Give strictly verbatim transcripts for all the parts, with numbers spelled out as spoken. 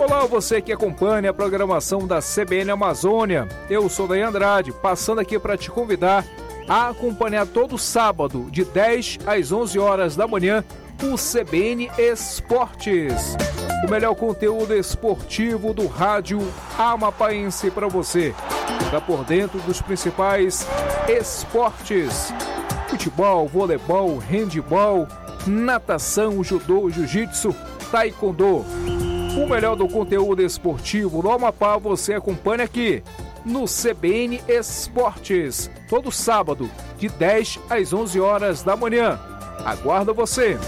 Olá, você que acompanha a programação da C B N Amazônia. Eu sou Daí Andrade, passando aqui para te convidar a acompanhar todo sábado, de dez às onze horas da manhã, o C B N Esportes. O melhor conteúdo esportivo do rádio amapaense para você. Fica por dentro dos principais esportes: futebol, voleibol, handebol, natação, judô, jiu-jitsu, taekwondo. O melhor do conteúdo esportivo do Amapá você acompanha aqui no C B N Esportes, todo sábado, de dez às onze horas da manhã. Aguardo você!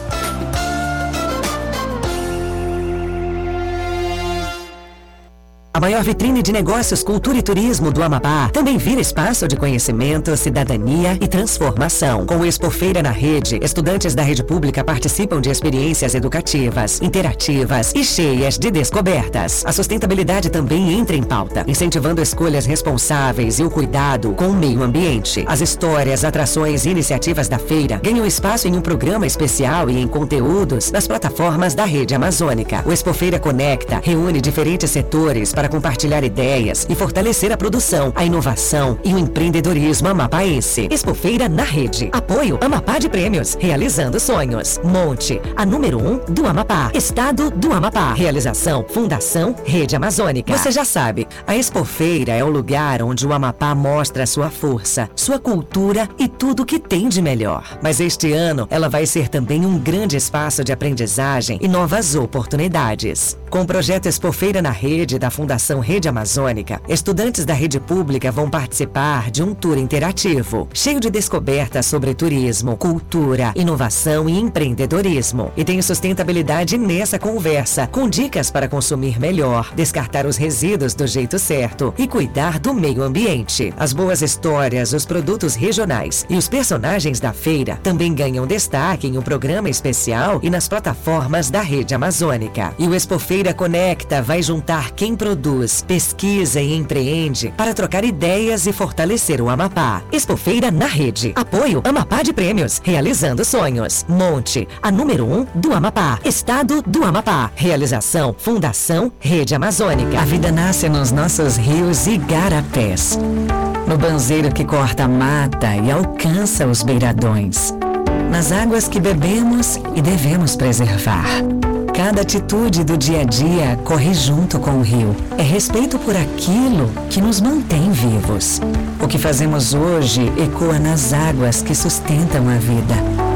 A maior vitrine de negócios, cultura e turismo do Amapá também vira espaço de conhecimento, cidadania e transformação. Com o Expofeira na Rede, estudantes da rede pública participam de experiências educativas, interativas e cheias de descobertas. A sustentabilidade também entra em pauta, incentivando escolhas responsáveis e o cuidado com o meio ambiente. As histórias, atrações e iniciativas da feira ganham espaço em um programa especial e em conteúdos nas plataformas da Rede Amazônica. O Expofeira Conecta reúne diferentes setores para compartilhar ideias e fortalecer a produção, a inovação e o empreendedorismo amapaense. Expofeira na Rede. Apoio Amapá de Prêmios. Realizando sonhos. Monte, a número um do Amapá. Estado do Amapá. Realização Fundação Rede Amazônica. Você já sabe, a Expofeira é o lugar onde o Amapá mostra sua força, sua cultura e tudo que tem de melhor. Mas este ano, ela vai ser também um grande espaço de aprendizagem e novas oportunidades. Com o projeto Expofeira na Rede da Fundação Rede Amazônica, estudantes da rede pública vão participar de um tour interativo, cheio de descobertas sobre turismo, cultura, inovação e empreendedorismo. E tem sustentabilidade nessa conversa, com dicas para consumir melhor, descartar os resíduos do jeito certo e cuidar do meio ambiente. As boas histórias, os produtos regionais e os personagens da feira também ganham destaque em um programa especial e nas plataformas da Rede Amazônica. E o Expofeira Conecta vai juntar quem produz, pesquisa e empreende para trocar ideias e fortalecer o Amapá. Expofeira na Rede. Apoio Amapá de Prêmios. Realizando sonhos. Monte, a número um do Amapá. Estado do Amapá. Realização Fundação Rede Amazônica. A vida nasce nos nossos rios e igarapés, no banzeiro que corta a mata e alcança os beiradões, nas águas que bebemos e devemos preservar. Cada atitude do dia a dia corre junto com o rio. É respeito por aquilo que nos mantém vivos. O que fazemos hoje ecoa nas águas que sustentam a vida.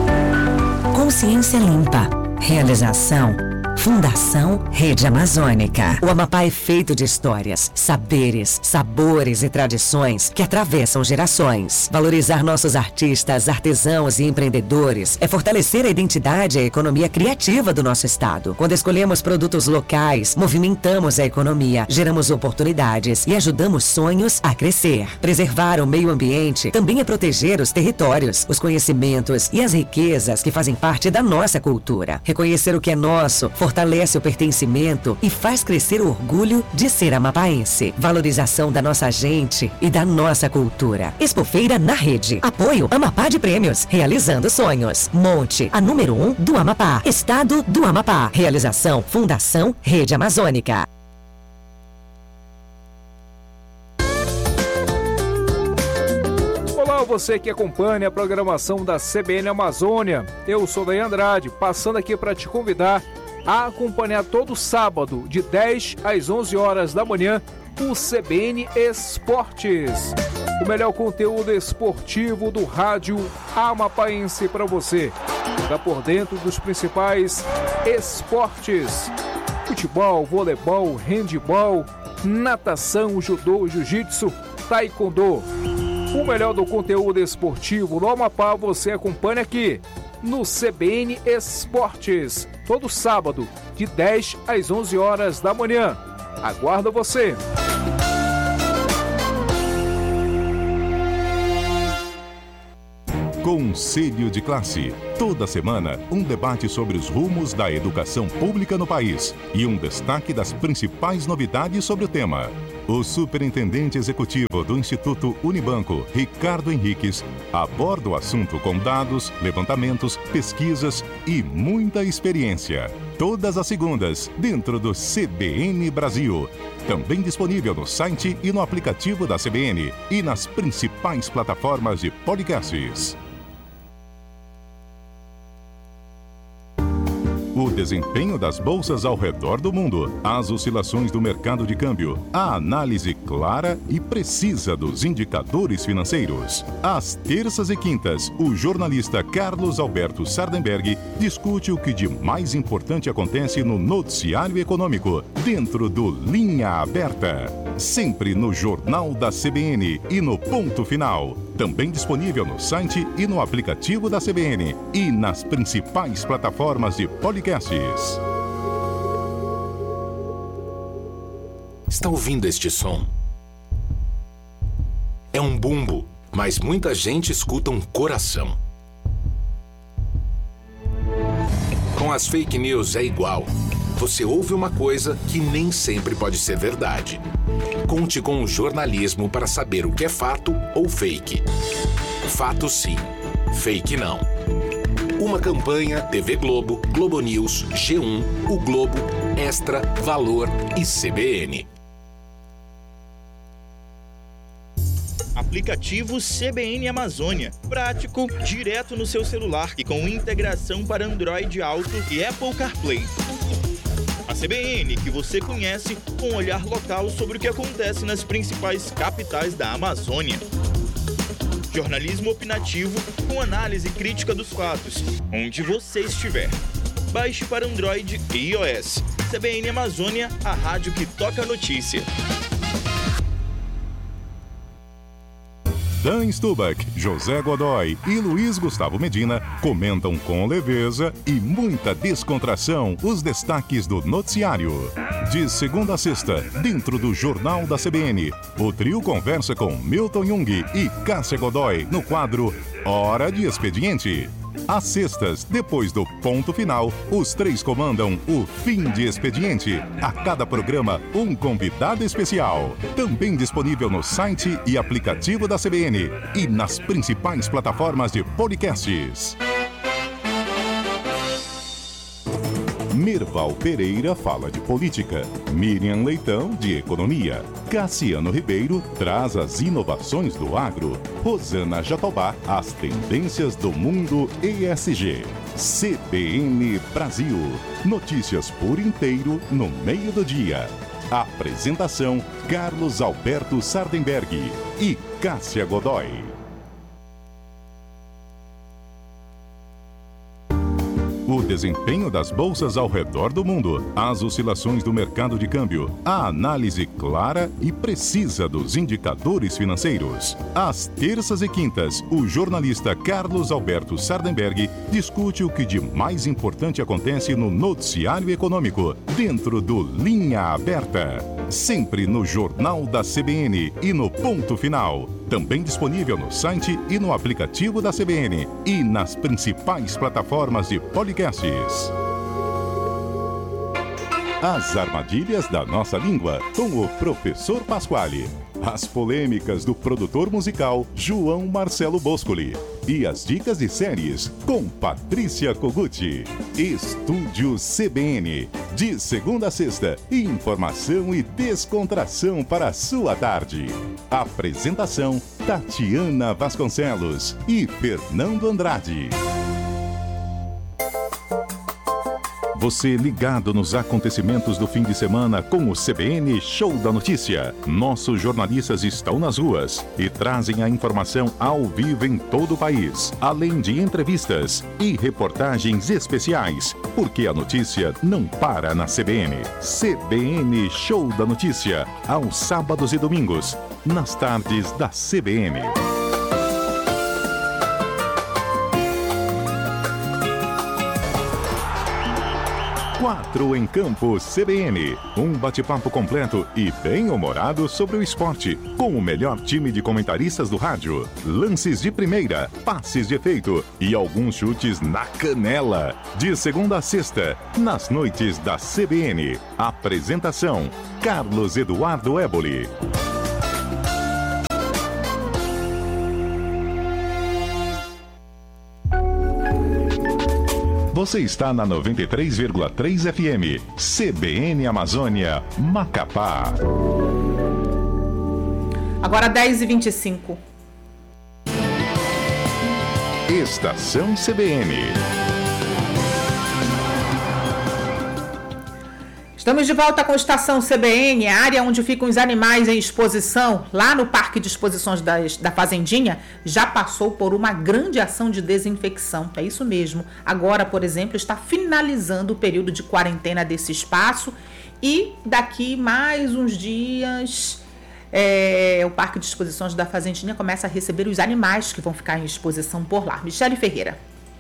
Consciência limpa. Realização Fundação Rede Amazônica. O Amapá é feito de histórias, saberes, sabores e tradições que atravessam gerações. Valorizar nossos artistas, artesãos e empreendedores é fortalecer a identidade e a economia criativa do nosso estado. Quando escolhemos produtos locais, movimentamos a economia, geramos oportunidades e ajudamos sonhos a crescer. Preservar o meio ambiente também é proteger os territórios, os conhecimentos e as riquezas que fazem parte da nossa cultura. Reconhecer o que é nosso fortalece o pertencimento e faz crescer o orgulho de ser amapaense. Valorização da nossa gente e da nossa cultura. Expofeira na Rede. Apoio Amapá de Prêmios. Realizando sonhos. Monte, a número um do Amapá. Estado do Amapá. Realização Fundação Rede Amazônica. Olá, você que acompanha a programação da C B N Amazônia. Eu sou Daí Andrade, passando aqui para te convidar a acompanhar todo sábado, de dez às onze horas da manhã, o C B N Esportes. O melhor conteúdo esportivo do rádio amapaense para você. Fica por dentro dos principais esportes: futebol, voleibol, handebol, natação, judô, jiu-jitsu, taekwondo. O melhor do conteúdo esportivo no Amapá você acompanha aqui no C B N Esportes, todo sábado, de dez às onze horas da manhã. Aguardo você! Conselho de Classe. Toda semana, um debate sobre os rumos da educação pública no país e um destaque das principais novidades sobre o tema. O superintendente executivo do Instituto Unibanco, Ricardo Henriques, aborda o assunto com dados, levantamentos, pesquisas e muita experiência. todas as segundas, dentro do C B N Brasil. Também disponível no site e no aplicativo da C B N e nas principais plataformas de podcasts. O desempenho das bolsas ao redor do mundo, as oscilações do mercado de câmbio, a análise clara e precisa dos indicadores financeiros. Às terças e quintas, o jornalista Carlos Alberto Sardenberg discute o que de mais importante acontece no noticiário econômico, dentro do Linha Aberta. Sempre no Jornal da C B N e no Ponto Final. Também disponível no site e no aplicativo da C B N e nas principais plataformas de podcasts. Está ouvindo este som? É um bumbo, mas muita gente escuta um coração. Com as fake news é igual. Você ouve uma coisa que nem sempre pode ser verdade. Conte com o jornalismo para saber o que é fato ou fake. Fato sim, fake não. Uma campanha T V Globo, Globo News, G um, O Globo, Extra, Valor e C B N. Aplicativo C B N Amazônia. Prático, direto no seu celular e com integração para Android Auto e Apple CarPlay. A C B N que você conhece com um olhar local sobre o que acontece nas principais capitais da Amazônia. Jornalismo opinativo com análise crítica dos fatos, onde você estiver. Baixe para Android e iOS. C B N Amazônia, a rádio que toca a notícia. Dan Stubach, José Godoy e Luiz Gustavo Medina comentam com leveza e muita descontração os destaques do noticiário. De segunda a sexta, dentro do Jornal da C B N, o trio conversa com Milton Jung e Cássia Godoy no quadro Hora de Expediente. Às sextas, depois do Ponto Final, os três comandam o Fim de Expediente. A cada programa, um convidado especial. Também disponível no site e aplicativo da C B N e nas principais plataformas de podcasts. Merval Pereira fala de política, Miriam Leitão de economia, Cassiano Ribeiro traz as inovações do agro, Rosana Jatobá as tendências do mundo E S G. C B N Brasil, notícias por inteiro no meio do dia. Apresentação Carlos Alberto Sardenberg e Cássia Godoy. O desempenho das bolsas ao redor do mundo, as oscilações do mercado de câmbio, a análise clara e precisa dos indicadores financeiros. Às terças e quintas, o jornalista Carlos Alberto Sardenberg discute o que de mais importante acontece no noticiário econômico, dentro do Linha Aberta. Sempre no Jornal da C B N e no Ponto Final. Também disponível no site e no aplicativo da C B N e nas principais plataformas de podcasts. As armadilhas da nossa língua, com o professor Pasquale. As polêmicas do produtor musical João Marcelo Boscoli. E as dicas de séries com Patrícia Koguchi. Estúdio C B N. De segunda a sexta, informação e descontração para a sua tarde. Apresentação Tatiana Vasconcelos e Fernando Andrade. Você ligado nos acontecimentos do fim de semana com o C B N Show da Notícia. Nossos jornalistas estão nas ruas e trazem a informação ao vivo em todo o país, além de entrevistas e reportagens especiais, porque a notícia não para na C B N. C B N Show da Notícia, aos sábados e domingos, nas tardes da C B N. Quatro em Campo C B N. Um bate-papo completo e bem-humorado sobre o esporte, com o melhor time de comentaristas do rádio. Lances de primeira, passes de efeito e alguns chutes na canela. De segunda a sexta, nas noites da C B N. Apresentação: Carlos Eduardo Éboli. Você está na noventa e três vírgula três F M, C B N Amazônia, Macapá. Agora dez e vinte e cinco. Estação C B N. Estamos de volta com a Estação C B N, a área onde ficam os animais em exposição, lá no Parque de Exposições da, da Fazendinha, já passou por uma grande ação de desinfecção. É isso mesmo. Agora, por exemplo, está finalizando o período de quarentena desse espaço e daqui mais uns dias é, o Parque de Exposições da Fazendinha começa a receber os animais que vão ficar em exposição por lá. Michele Ferreira.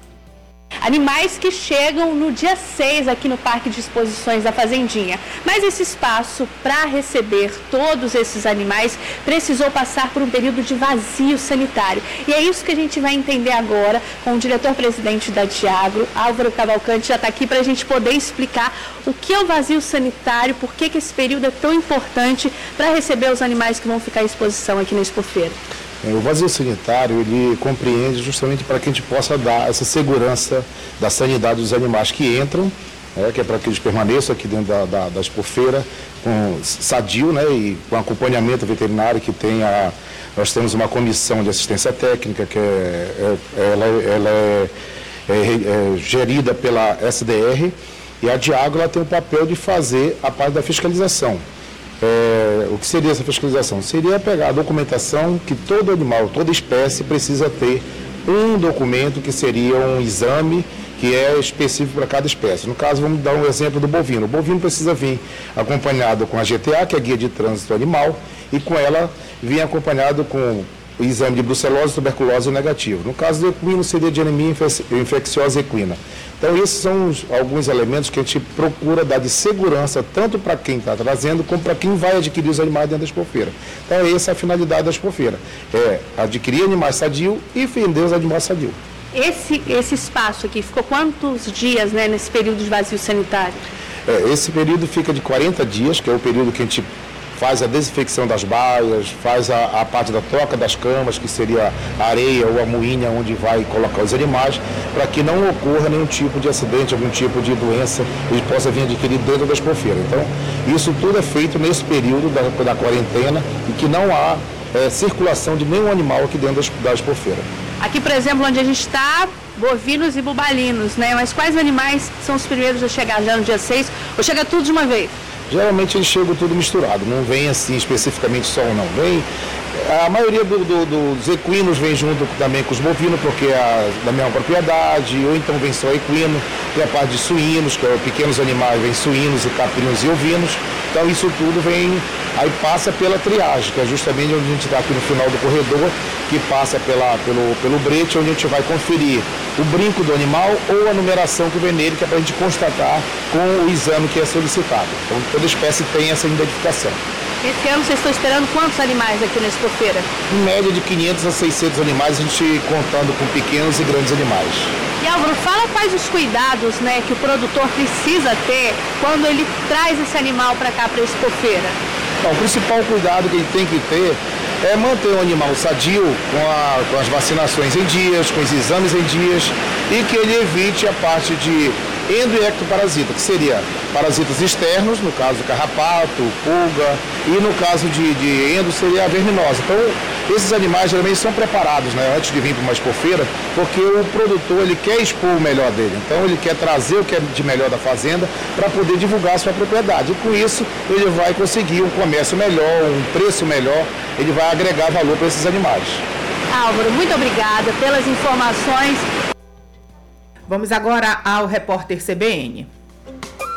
Animais que chegam no dia seis aqui no Parque de Exposições da Fazendinha. Mas esse espaço, para receber todos esses animais, precisou passar por um período de vazio sanitário. E é isso que a gente vai entender agora com o diretor-presidente da Diagro, Álvaro Cavalcante, já está aqui para a gente poder explicar o que é o vazio sanitário, por que, que esse período é tão importante para receber os animais que vão ficar em exposição aqui na Expofeira. O vazio sanitário, ele compreende justamente para que a gente possa dar essa segurança da sanidade dos animais que entram, né, que é para que eles permaneçam aqui dentro da, da, da expofeira, com sadio, né, e com acompanhamento veterinário que tem a... Nós temos uma comissão de assistência técnica, que é, é, ela, ela é, é, é gerida pela S D R, e a Diagro ela tem o papel de fazer a parte da fiscalização. É, o que seria essa fiscalização? Seria pegar a documentação que todo animal, toda espécie precisa ter um documento que seria um exame que é específico para cada espécie. No caso, vamos dar um exemplo do bovino. O bovino precisa vir acompanhado com a G T A, que é a Guia de Trânsito Animal, e com ela vir acompanhado com o exame de brucelose, tuberculose negativo. No caso do equino, seria de anemia infecciosa equina. Então, esses são os, alguns elementos que a gente procura dar de segurança, tanto para quem está trazendo, como para quem vai adquirir os animais dentro da expofeira. Então, essa é a finalidade da expofeira, é adquirir animais sadios e vender os animais sadios. Esse, esse espaço aqui ficou quantos dias, né, nesse período de vazio sanitário? É, esse período fica de quarenta dias, que é o período que a gente faz a desinfecção das baias, faz a, a parte da troca das camas, que seria a areia ou a moinha onde vai colocar os animais, para que não ocorra nenhum tipo de acidente, algum tipo de doença que possa vir adquirido dentro da expofeira. Então, isso tudo é feito nesse período da, da quarentena e que não há é, circulação de nenhum animal aqui dentro da, da expofeira. Aqui, por exemplo, onde a gente está, bovinos e bubalinos, né? Mas quais animais são os primeiros a chegar já no dia seis? Ou chega tudo de uma vez? Geralmente eles chegam tudo misturado, não vem assim especificamente só um não. Vem, a maioria do, do, dos equinos vem junto também com os bovinos, porque é da mesma propriedade, ou então vem só equino, tem a parte de suínos, que é pequenos animais, vem suínos e caprinos e ovinos. Então isso tudo vem, aí passa pela triagem, que é justamente onde a gente está aqui no final do corredor, que passa pela, pelo, pelo brete, onde a gente vai conferir o brinco do animal ou a numeração que vem nele, que é para a gente constatar com o exame que é solicitado. Então toda espécie tem essa identificação. Esse ano vocês estão esperando quantos animais aqui na expofeira? Em média de quinhentos a seiscentos animais, a gente contando com pequenos e grandes animais. E Álvaro, fala quais os cuidados, né, que o produtor precisa ter quando ele traz esse animal para cá, para a expofeira? Bom, o principal cuidado que ele tem que ter é manter o animal sadio, com, a, com as vacinações em dias, com os exames em dias, e que ele evite a parte de endo e ectoparasita, que seria parasitas externos, no caso carrapato, pulga, e no caso de, de endo seria a verminosa. Então, esses animais geralmente são preparados, né, antes de vir para uma expofeira, porque o produtor ele quer expor o melhor dele. Então, ele quer trazer o que é de melhor da fazenda para poder divulgar a sua propriedade. E com isso, ele vai conseguir um comércio melhor, um preço melhor, ele vai agregar valor para esses animais. Álvaro, muito obrigada pelas informações. Vamos agora ao repórter C B N.